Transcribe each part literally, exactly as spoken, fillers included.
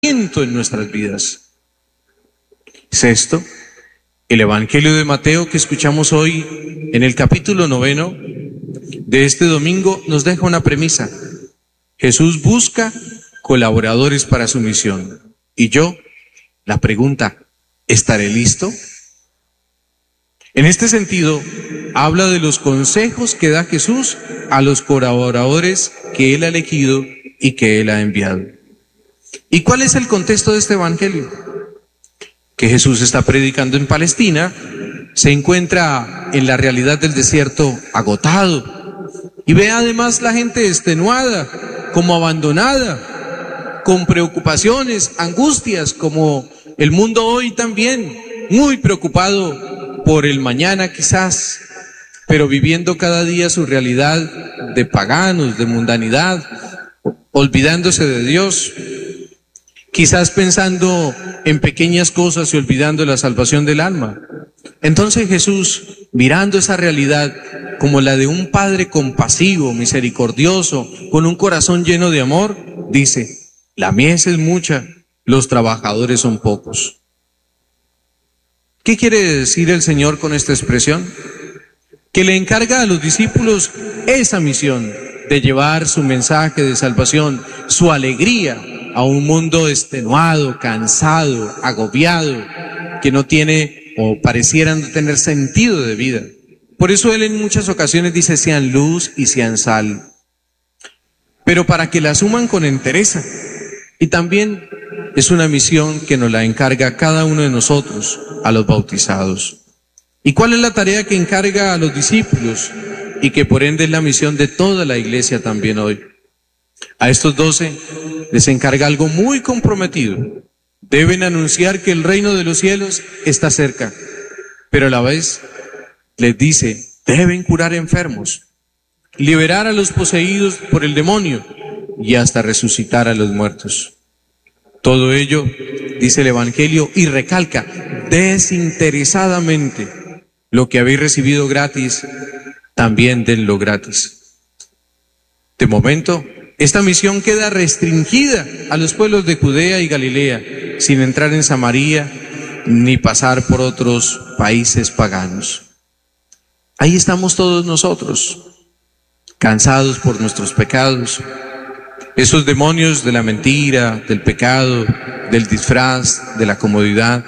en nuestras vidas. Sexto, el Evangelio de Mateo que escuchamos hoy en el capítulo noveno de este domingo nos deja una premisa. Jesús busca colaboradores para su misión. Y yo, la pregunta, ¿estaré listo? En este sentido, habla de los consejos que da Jesús a los colaboradores que Él ha elegido y que Él ha enviado. ¿Y cuál es el contexto de este Evangelio? Que Jesús está predicando en Palestina, se encuentra en la realidad del desierto agotado y ve además la gente extenuada, como abandonada, con preocupaciones, angustias, como el mundo hoy también, muy preocupado por el mañana quizás, pero viviendo cada día su realidad de paganos, de mundanidad, olvidándose de Dios, quizás pensando en pequeñas cosas y olvidando la salvación del alma. Entonces Jesús, mirando esa realidad como la de un Padre compasivo, misericordioso, con un corazón lleno de amor, dice: la mies es mucha, los trabajadores son pocos. ¿Qué quiere decir el Señor con esta expresión? Que le encarga a los discípulos esa misión de llevar su mensaje de salvación, su alegría, a un mundo extenuado, cansado, agobiado, que no tiene o parecieran no tener sentido de vida. Por eso Él en muchas ocasiones dice: sean luz y sean sal. Pero para que la asuman con entereza. Y también es una misión que nos la encarga cada uno de nosotros, a los bautizados. ¿Y cuál es la tarea que encarga a los discípulos? Y que por ende es la misión de toda la iglesia también hoy. A estos doce les encarga algo muy comprometido. Deben anunciar que el reino de los cielos está cerca, pero a la vez les dice: deben curar enfermos, liberar a los poseídos por el demonio y hasta resucitar a los muertos. Todo ello, dice el Evangelio, y recalca desinteresadamente: lo que habéis recibido gratis, también denlo gratis. De momento, esta misión queda restringida a los pueblos de Judea y Galilea, sin entrar en Samaria ni pasar por otros países paganos. Ahí estamos todos nosotros, cansados por nuestros pecados, esos demonios de la mentira, del pecado, del disfraz, de la comodidad,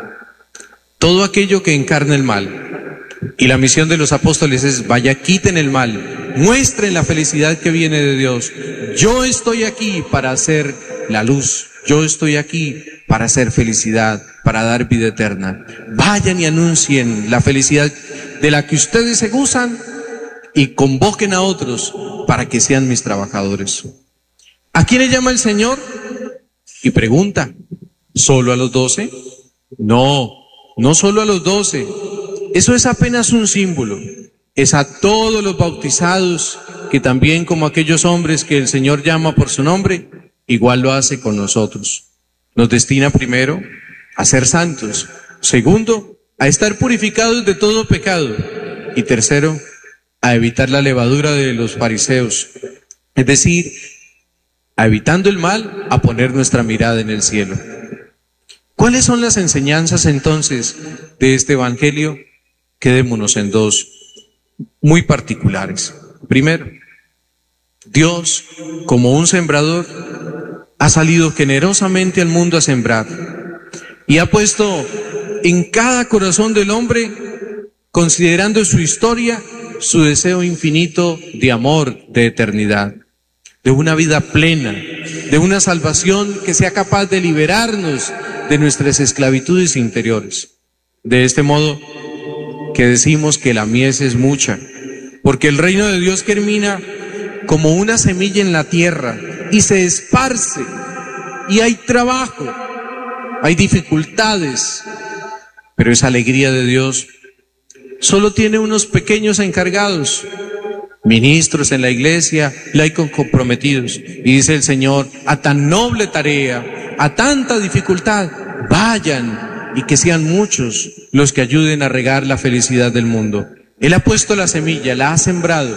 todo aquello que encarna el mal. Y la misión de los apóstoles es: vaya, quiten el mal, muestren la felicidad que viene de Dios. Yo estoy aquí para hacer la luz, yo estoy aquí para hacer felicidad, para dar vida eterna. Vayan y anuncien la felicidad de la que ustedes se gozan y convoquen a otros para que sean mis trabajadores. ¿A quién le llama el Señor? Y pregunta: ¿solo a los doce? No, no solo a los doce. Eso es apenas un símbolo. Es a todos los bautizados, que también, como aquellos hombres que el Señor llama por su nombre, igual lo hace con nosotros. Nos destina primero a ser santos, segundo, a estar purificados de todo pecado, y tercero, a evitar la levadura de los fariseos, es decir, a evitando el mal, a poner nuestra mirada en el cielo. ¿Cuáles son las enseñanzas entonces de este Evangelio? Quedémonos en dos muy particulares. Primero, Dios, como un sembrador, ha salido generosamente al mundo a sembrar y ha puesto en cada corazón del hombre, considerando su historia, su deseo infinito de amor, de eternidad, de una vida plena, de una salvación que sea capaz de liberarnos de nuestras esclavitudes interiores. De este modo que decimos que la mies es mucha, porque el reino de Dios germina como una semilla en la tierra y se esparce, y hay trabajo, hay dificultades, pero esa alegría de Dios solo tiene unos pequeños encargados, ministros en la iglesia, laicos comprometidos. Y dice el Señor: a tan noble tarea, a tanta dificultad, vayan, y que sean muchos los que ayuden a regar la felicidad del mundo. Él ha puesto la semilla, la ha sembrado.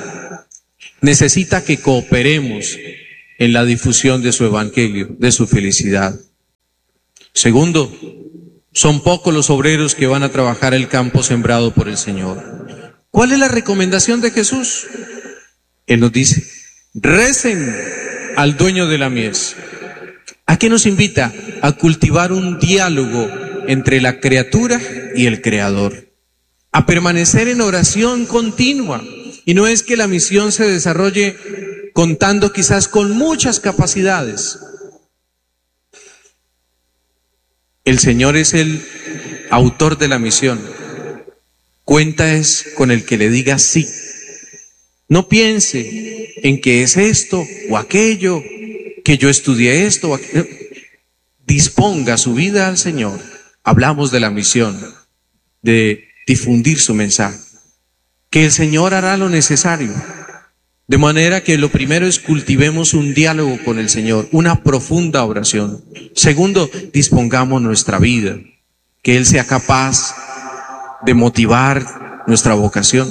Necesita que cooperemos en la difusión de su evangelio, de su felicidad. Segundo, son pocos los obreros que van a trabajar el campo sembrado por el Señor. ¿Cuál es la recomendación de Jesús? Él nos dice, recen al dueño de la mies. ¿A qué nos invita? A cultivar un diálogo entre la criatura y el Creador, a permanecer en oración continua. Y no es que la misión se desarrolle contando quizás con muchas capacidades. El Señor es el autor de la misión. Cuenta es con el que le diga sí. No piense en que es esto o aquello, que yo estudié esto o aquello. Disponga su vida al Señor. Hablamos de la misión, de difundir su mensaje. Que el Señor hará lo necesario. De manera que lo primero es cultivemos un diálogo con el Señor, una profunda oración. Segundo, dispongamos nuestra vida, que Él sea capaz de motivar nuestra vocación.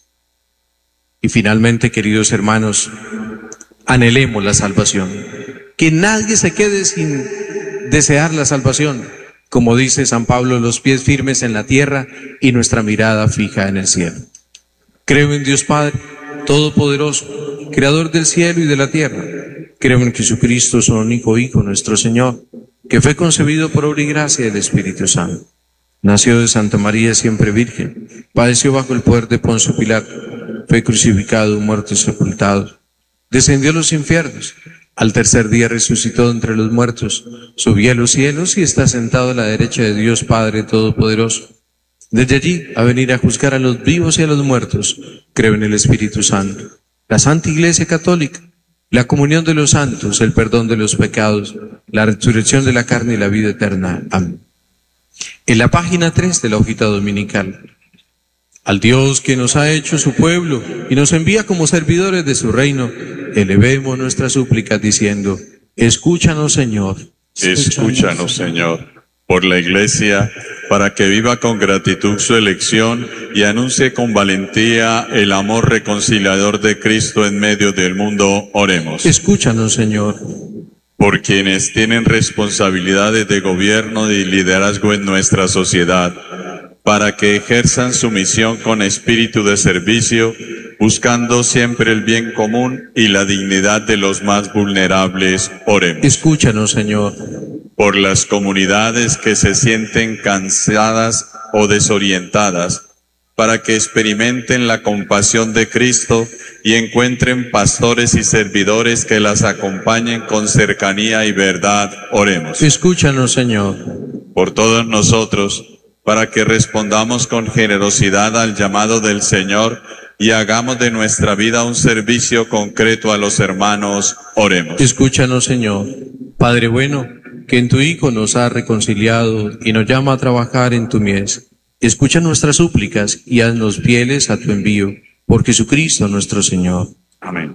Y finalmente, queridos hermanos, anhelemos la salvación. Que nadie se quede sin desear la salvación. Como dice San Pablo, los pies firmes en la tierra y nuestra mirada fija en el cielo. Creo en Dios Padre Todopoderoso, Creador del cielo y de la tierra. Creo en Jesucristo, su único Hijo, nuestro Señor, que fue concebido por obra y gracia del Espíritu Santo. Nació de Santa María, siempre virgen. Padeció bajo el poder de Poncio Pilato. Fue crucificado, muerto y sepultado. Descendió a los infiernos. Al tercer día resucitó entre los muertos. Subió a los cielos y está sentado a la derecha de Dios Padre Todopoderoso. Desde allí a venir a juzgar a los vivos y a los muertos. Creo en el Espíritu Santo, la Santa Iglesia Católica, la comunión de los santos, el perdón de los pecados, la resurrección de la carne y la vida eterna. Amén. En la página tres de la hojita dominical. Al Dios que nos ha hecho su pueblo y nos envía como servidores de su reino, elevemos nuestras súplicas diciendo, escúchanos, Señor. Escúchanos, Señor. Por la Iglesia, para que viva con gratitud su elección y anuncie con valentía el amor reconciliador de Cristo en medio del mundo, oremos. Escúchanos, Señor. Por quienes tienen responsabilidades de gobierno y liderazgo en nuestra sociedad, para que ejerzan su misión con espíritu de servicio, buscando siempre el bien común y la dignidad de los más vulnerables, oremos. Escúchanos, Señor. Por las comunidades que se sienten cansadas o desorientadas, para que experimenten la compasión de Cristo y encuentren pastores y servidores que las acompañen con cercanía y verdad, oremos. Escúchanos, Señor. Por todos nosotros, para que respondamos con generosidad al llamado del Señor y hagamos de nuestra vida un servicio concreto a los hermanos, oremos. Escúchanos, Señor. Padre bueno, que en tu Hijo nos ha reconciliado y nos llama a trabajar en tu mies. Escucha nuestras súplicas y haznos fieles a tu envío, por Jesucristo nuestro Señor. Amén.